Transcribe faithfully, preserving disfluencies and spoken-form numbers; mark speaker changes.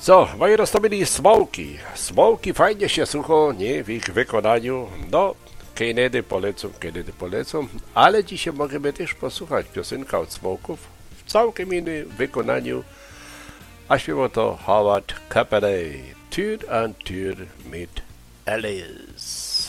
Speaker 1: Co, moi roztomilí Smoky. Smoky fajnie się słuchą, nie, w ich wykonaniu. No, kiedy polecą, kiedy polecą. Ale dzisiaj możemy też posłuchać piosenka od Smoków w całkiem innym wykonaniu. A śpiewał to Howard Carpenter. Tour and Tour mit Alice.